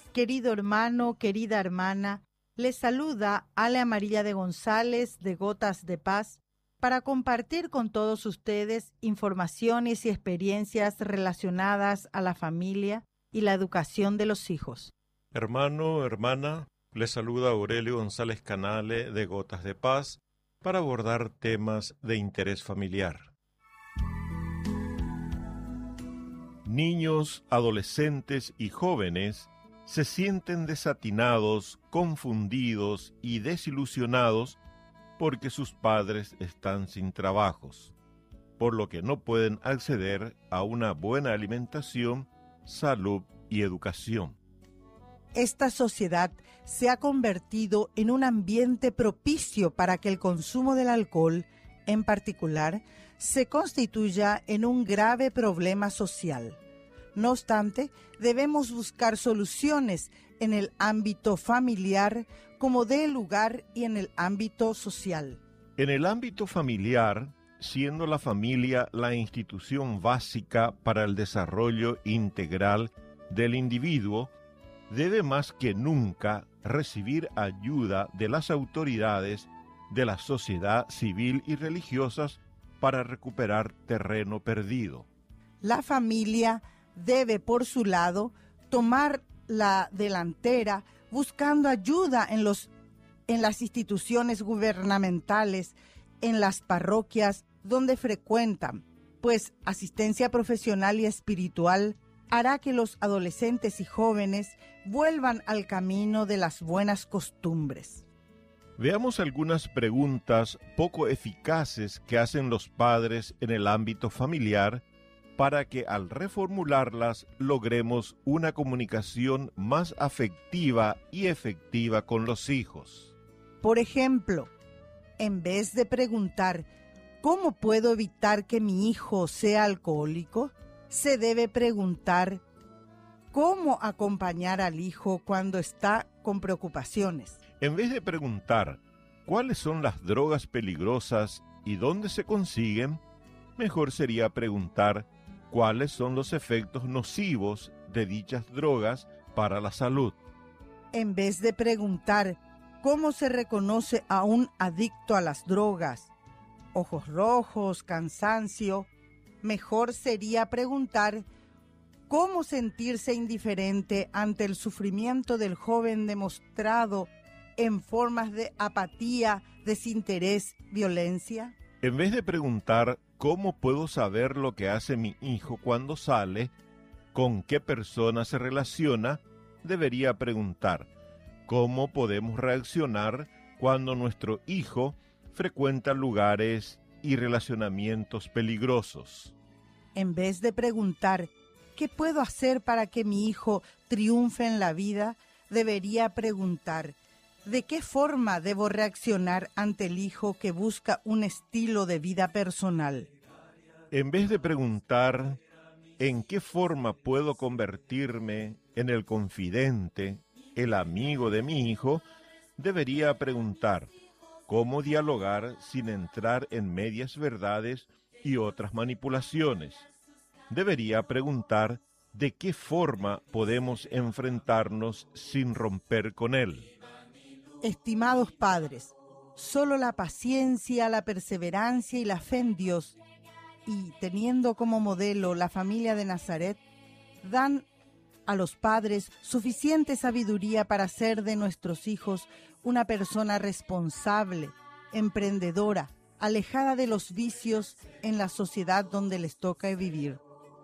Querido hermano, querida hermana, les saluda Ale Amarilla de González de Gotas de Paz para compartir con todos ustedes informaciones y experiencias relacionadas a la familia y la educación de los hijos. Hermano, hermana, les saluda Aurelio González Canale de Gotas de Paz para abordar temas de interés familiar. Niños, adolescentes y jóvenes se sienten desatinados, confundidos y desilusionados porque sus padres están sin trabajos, por lo que no pueden acceder a una buena alimentación, salud y educación. Esta sociedad se ha convertido en un ambiente propicio para que el consumo del alcohol, en particular, se constituya en un grave problema social. No obstante, debemos buscar soluciones en el ámbito familiar como dé lugar y en el ámbito social. En el ámbito familiar, siendo la familia la institución básica para el desarrollo integral del individuo, debe más que nunca recibir ayuda de las autoridades de la sociedad civil y religiosas para recuperar terreno perdido. La familia debe, por su lado, tomar la delantera buscando ayuda en las instituciones gubernamentales, en las parroquias donde frecuentan, pues asistencia profesional y espiritual hará que los adolescentes y jóvenes vuelvan al camino de las buenas costumbres. Veamos algunas preguntas poco eficaces que hacen los padres en el ámbito familiar para que al reformularlas logremos una comunicación más afectiva y efectiva con los hijos. Por ejemplo, en vez de preguntar ¿cómo puedo evitar que mi hijo sea alcohólico?, se debe preguntar ¿cómo acompañar al hijo cuando está con preocupaciones? En vez de preguntar ¿cuáles son las drogas peligrosas y dónde se consiguen?, mejor sería preguntar ¿cuáles son los efectos nocivos de dichas drogas para la salud? En vez de preguntar ¿cómo se reconoce a un adicto a las drogas?, ojos rojos, cansancio, mejor sería preguntar ¿cómo sentirse indiferente ante el sufrimiento del joven demostrado en formas de apatía, desinterés, violencia? En vez de preguntar ¿cómo puedo saber lo que hace mi hijo cuando sale? ¿Con qué persona se relaciona? Debería preguntar ¿cómo podemos reaccionar cuando nuestro hijo frecuenta lugares y relacionamientos peligrosos? En vez de preguntar ¿qué puedo hacer para que mi hijo triunfe en la vida?, debería preguntar ¿de qué forma debo reaccionar ante el hijo que busca un estilo de vida personal? En vez de preguntar ¿en qué forma puedo convertirme en el confidente, el amigo de mi hijo?, debería preguntar ¿cómo dialogar sin entrar en medias verdades y otras manipulaciones? Debería preguntar ¿de qué forma podemos enfrentarnos sin romper con él? Estimados padres, solo la paciencia, la perseverancia y la fe en Dios, y teniendo como modelo la familia de Nazaret, dan a los padres suficiente sabiduría para hacer de nuestros hijos una persona responsable, emprendedora, alejada de los vicios en la sociedad donde les toca vivir.